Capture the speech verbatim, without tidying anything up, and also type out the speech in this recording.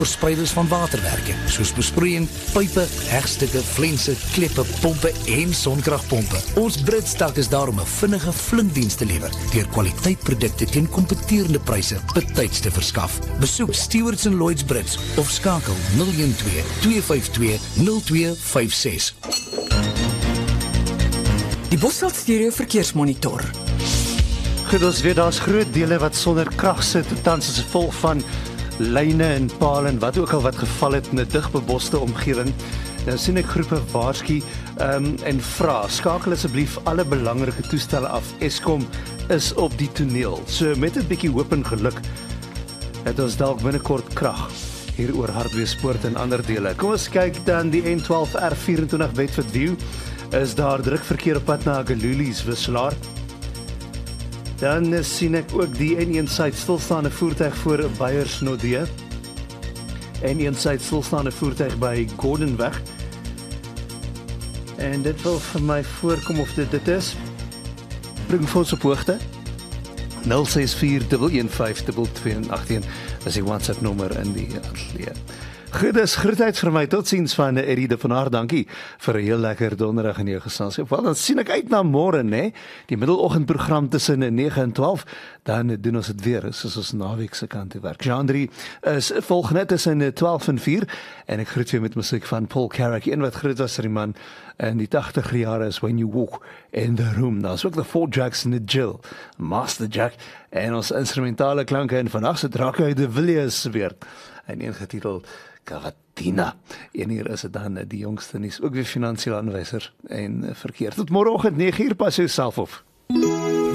Verspreiders van waterwerke, soos besproeiing, pype, hegstukke, flense, kleppe, pompe en sonkragpompe. Ons Britstak is daar om 'n vinnige flinkdiens te lewer, deur kwaliteitprodukte teen kompeterende pryse betyds te verskaf. Besoek Stewards and Lloyd's Brits of skakel nul een twee, twee vyf twee, nul twee vyf ses. Die Bosveld Stereo Verkeersmonitor. Goed, ons weet daar's groot dele wat sonder krag sit, tans as gevolg van lyne en pale en wat ook al wat geval het in 'n digbeboste omgewing. Nou sien ek groepe waarsku um, en vra, skakel asseblief alle belangrike toestelle af. Eskom is op die toneel. So met 'n bietjie hoop en geluk het ons dalk binnekort krag hier oor Hartbeespoort en ander dele. Kom ons kyk dan die N twaalf R vyf-en-twintig Bedford View. Is daar druk verkeer op pad na Galulies wisselaar. Dan sien ek ook die N een suid stilstaande voertuig voor Beyersnodde. N een suid stilstaande voertuig by Gordonweg. En dit wil vir my voorkom of dit dit is. Bring vir ons op hoogte. nul ses vier, een een vyf, twee twee agt een is die WhatsApp nommer in die ateljee. Goed, dis groetheid vir my. Totsiens van Eddie de van Haar. Dankie vir 'n heel lekker donderdag in jou geselskap. Wel, dan sien ek uit na môre, né? Die middeloggendprogram tussen nege en twaalf. Dan doen ons dit weer, soos ons naweek se kant toe werk. Jean-Drie is volgende tussen twaalf en vier en ek groet weer met musiek van Paul Carrack. Een wat groot was vir die man in die tachtiger jare is When You Walk in the Room. Nou, is ook the Four Jacks en the Jill, Master Jack en ons instrumentale klanke en vandag se Drake de Villiers weer. En een getitel Cavatina. En hier is dit dan die jongste nuus, ook weer finansiële aanwyser en verkeer. Tot môreoggend nege uur, pas jouself op.